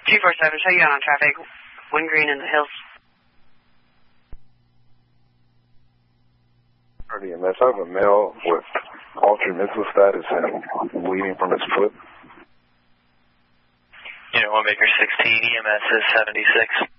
247, show you out on traffic. Wind green in the hills. EMS, I have a male with altered mental status and bleeding from his foot. Unit 1 Baker 16, EMS is 76.